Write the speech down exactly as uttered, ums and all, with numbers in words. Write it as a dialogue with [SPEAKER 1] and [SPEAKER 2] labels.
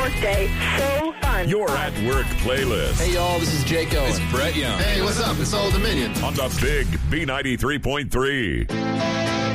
[SPEAKER 1] workday so fun.
[SPEAKER 2] Your at work playlist.
[SPEAKER 3] Hey, y'all, this is Jake Owen.
[SPEAKER 4] It's Brett Young.
[SPEAKER 5] Hey, what's up? It's Old Dominion.
[SPEAKER 2] On the big B ninety-three point three.